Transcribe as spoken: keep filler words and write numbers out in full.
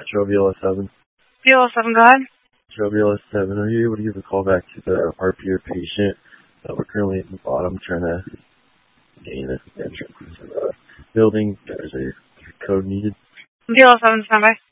Metro B L S seven. B L S seven, go ahead. Metro B L S seven, are you able to give a call back to the R P R patient? Uh, we're currently at the bottom trying to gain an entrance to the building. There's a code needed. B L S seven, stand by.